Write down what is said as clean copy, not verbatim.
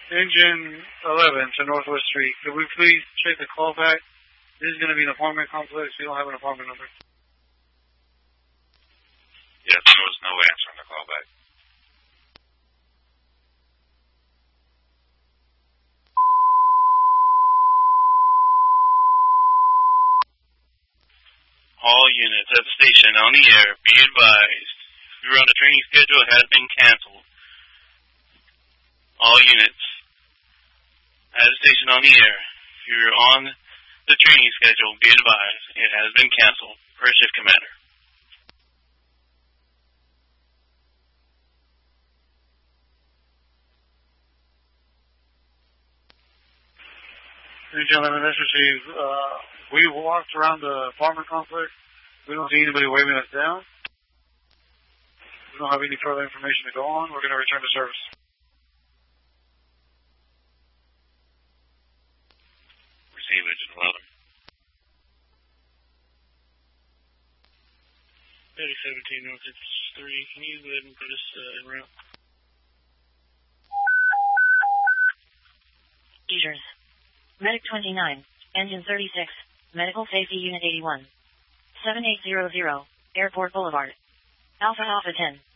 Engine 11 to Northwest Street. Could we please check the callback? This is going to be an apartment complex. We don't have an apartment number. Yes, there was no answer on the callback. All units at the station on the air, be advised. If you're on the training schedule, it has been canceled. All units at the station on the air, if you're on the training schedule, be advised. It has been canceled. Per shift commander. Gentlemen, that's received. We walked around the apartment complex. We don't see anybody waving us down. We don't have any further information to go on. We're going to return to service. Receive Engine 11. 3017 North 3. Can you go ahead and put us en route? Seizures. Medic 29, Engine 36, Medical Safety Unit 81. 7800, Airport Boulevard. Alpha Alpha 10.